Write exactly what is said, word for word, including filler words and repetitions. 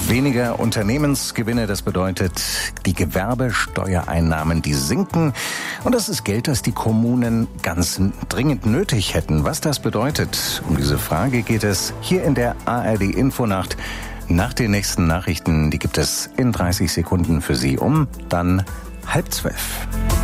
Weniger Unternehmensgewinne, das bedeutet die Gewerbesteuereinnahmen, die sinken. Und das ist Geld, das die Kommunen ganz dringend nötig hätten. Was das bedeutet, um diese Frage geht es hier in der A R D-Infonacht. Nach den nächsten Nachrichten, die gibt es in dreißig Sekunden für Sie um dann halb zwölf.